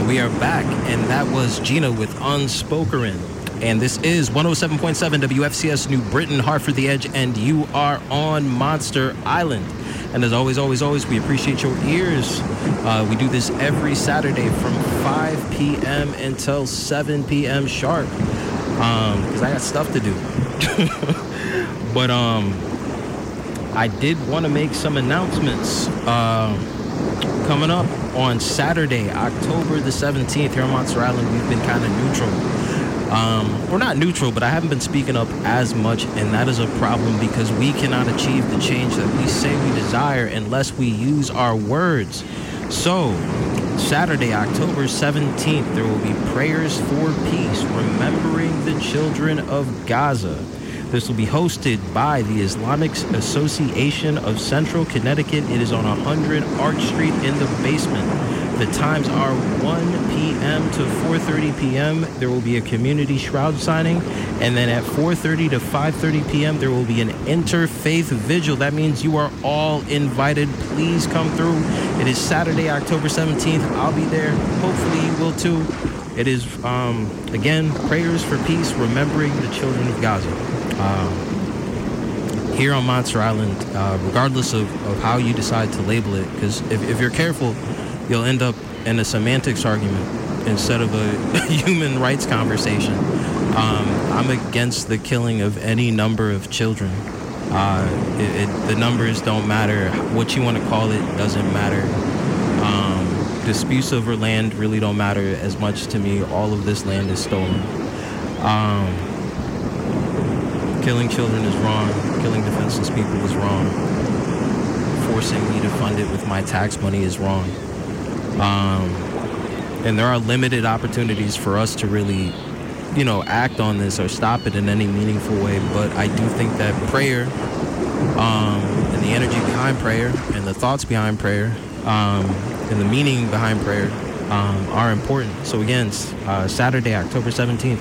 We are back, and that was Gina with Unspoken. And this is 107.7 WFCS New Britain, Hartford The Edge, and you are on Monster Island. And as always, we appreciate your ears. We do this every Saturday from 5 p.m. until 7 p.m. sharp, because I got stuff to do. But I did want to make some announcements. Coming up on Saturday, October the 17th, here on Monster Island, we've been kind of neutral. We're not neutral, but I haven't been speaking up as much, and that is a problem because we cannot achieve the change that we say we desire unless we use our words. So, Saturday, October 17th, there will be prayers for peace, remembering the children of Gaza. This will be hosted by the Islamic Association of Central Connecticut. It is on 100 Arch Street in the basement. The times are 1 p.m. to 4:30 p.m. There will be a community shroud signing. And then at 4:30 to 5:30 p.m., there will be an interfaith vigil. That means you are all invited. Please come through. It is Saturday, October 17th. I'll be there. Hopefully you will too. It is, again, prayers for peace, remembering the children of Gaza. Here on Monster Island, regardless of how you decide to label it, because if you're careful, you'll end up in a semantics argument instead of a human rights conversation. I'm against the killing of any number of children. The numbers don't matter. What you want to call it doesn't matter. Disputes over land really don't matter as much to me. All of this land is stolen. Killing children is wrong. Killing defenseless people is wrong. Forcing me to fund it with my tax money is wrong. And there are limited opportunities for us to really, act on this or stop it in any meaningful way. But I do think that prayer, and the energy behind prayer, and the thoughts behind prayer, and the meaning behind prayer, are important. So again, Saturday, October 17th,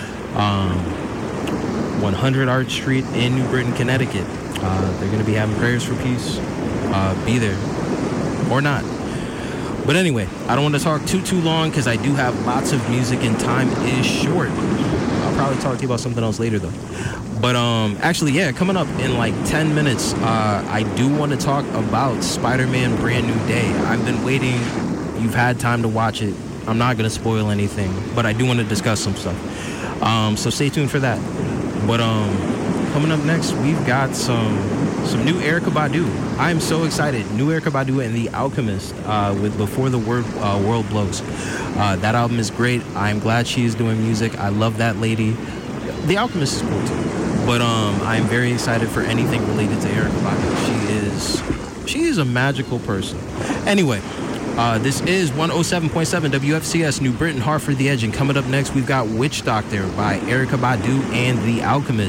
100 Arch Street in New Britain, Connecticut. They're going to be having prayers for peace. Be there or not. But anyway, I don't want to talk too long because I do have lots of music and time is short. I'll probably talk to you about something else later though. But actually, yeah, coming up in like 10 minutes, I do want to talk about Spider-Man Brand New Day. I've been waiting. You've had time to watch it. I'm not going to spoil anything, but I do want to discuss some stuff. So stay tuned for that. But coming up next, we've got some new Erykah Badu. I am so excited. New Erykah Badu and The Alchemist with Before the World Blows. That album is great. I'm glad she is doing music. I love that lady. The Alchemist is cool too. But I'm very excited for anything related to Erykah Badu. She is a magical person. Anyway, this is 107.7 WFCS New Britain, Hartford The Edge. And coming up next, we've got Witch Doctor by Erykah Badu and The Alchemist.